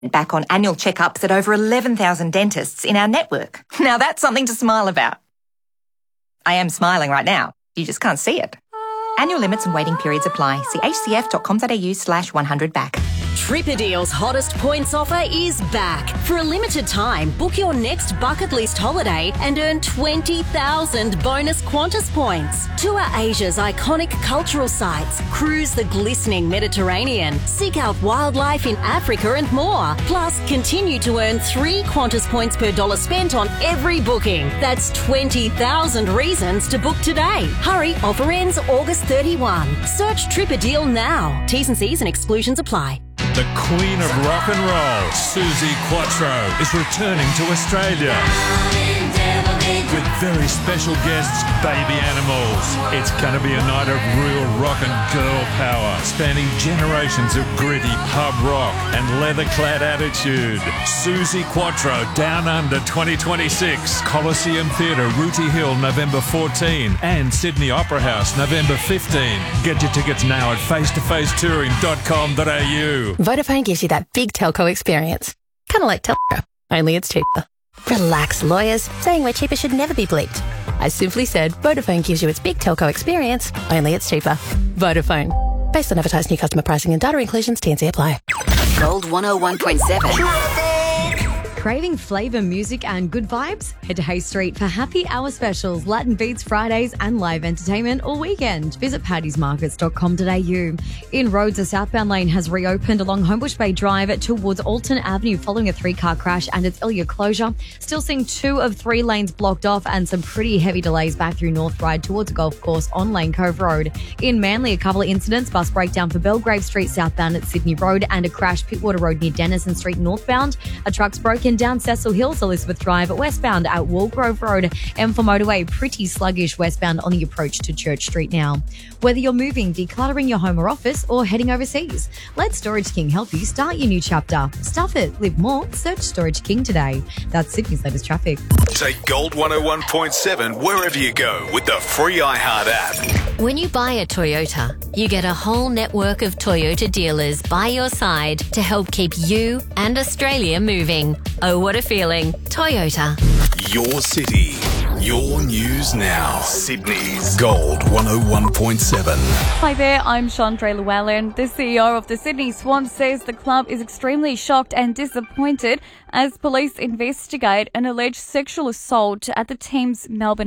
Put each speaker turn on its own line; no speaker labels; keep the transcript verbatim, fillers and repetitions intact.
back on annual checkups at over eleven thousand dentists in our network. Now that's something to smile about. I am smiling right now. You just can't see it. Annual limits and waiting periods apply. See hcf.com.au slash 100 back.
Tripadeal's hottest points offer is back. For a limited time, book your next bucket list holiday and earn twenty thousand bonus Qantas points. Tour Asia's iconic cultural sites, cruise the glistening Mediterranean, seek out wildlife in Africa and more. Plus, continue to earn three Qantas points per dollar spent on every booking. That's twenty thousand reasons to book today. Hurry, offer ends August thirty-first. Search Tripadeal now. T's and C's and exclusions apply.
The Queen of Rock and Roll, Suzi Quatro, is returning to Australia with very special guests, Baby Animals. It's going to be a night of real rock and girl power, spanning generations of gritty pub rock and leather-clad attitude. Suzi Quatro, Down Under twenty twenty-six, Coliseum Theatre, Rooty Hill, November fourteenth, and Sydney Opera House, November fifteenth. Get your tickets now at face to face touring dot com dot a u.
Vodafone gives you that big telco experience. Kind of like telco, only it's cheaper. Relax, lawyers. Saying we're cheaper should never be bleeped. I simply said Vodafone gives you its big telco experience, only it's cheaper. Vodafone. Based on advertised new customer pricing and data inclusions, T and C apply.
Gold one oh one point seven.
Craving flavour, music and good vibes? Head to Hay Street for happy hour specials, Latin Beats Fridays and live entertainment all weekend. Visit paddies markets dot com dot a u. In Rhodes, a southbound lane has reopened along Homebush Bay Drive towards Alton Avenue following a three-car crash and its earlier closure. Still seeing two of three lanes blocked off and some pretty heavy delays back through North Ryde towards a golf course on Lane Cove Road. In Manly, a couple of incidents, bus breakdown for Belgrave Street southbound at Sydney Road and a crash Pittwater Road near Denison Street northbound. A truck's broken down Cecil Hills, Elizabeth Drive westbound at Walgrove Road. M four motorway pretty sluggish westbound on the approach to Church Street now. Whether you're moving, decluttering your home or office, or heading overseas, let Storage King help you start your new chapter. Stuff it, live more, search Storage King today. That's Sydney's latest traffic.
Take Gold one oh one point seven wherever you go with the free iHeart app.
When you buy a Toyota, you get a whole network of Toyota dealers by your side to help keep you and Australia moving. Oh, what a feeling. Toyota.
Your city, your news now. Sydney's Gold one oh one point seven.
Hi there, I'm Chandra Llewellyn. The C E O of the Sydney Swans says the club is extremely shocked and disappointed as police investigate an alleged sexual assault at the team's Melbourne